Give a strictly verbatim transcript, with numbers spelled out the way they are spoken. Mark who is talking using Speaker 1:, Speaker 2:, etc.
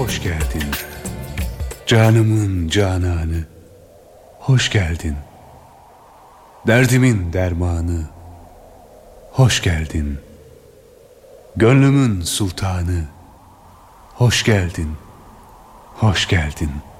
Speaker 1: hoş geldin. Canımın cananı, hoş geldin. Derdimin dermanı, hoş geldin. Gönlümün sultanı, hoş geldin, hoş geldin.